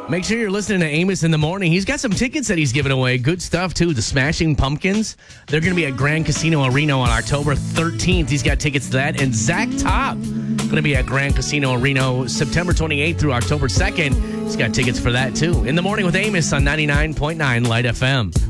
Make sure you're listening to Amos in the morning. He's got some tickets that he's giving away. Good stuff, too. The Smashing Pumpkins. They're going to be at Grand Casino Reno on October 13th. He's got tickets to that. And Zach Top going to be at Grand Casino Reno September 28th through October 2nd. He's got tickets for that, too. In the morning with Amos on 99.9 Light FM.